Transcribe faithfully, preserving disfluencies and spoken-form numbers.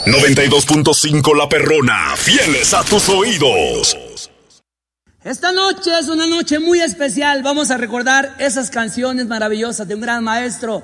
noventa y dos punto cinco La Perrona, fieles a tus oídos. Esta noche es una noche muy especial. Vamos a recordar esas canciones maravillosas de un gran maestro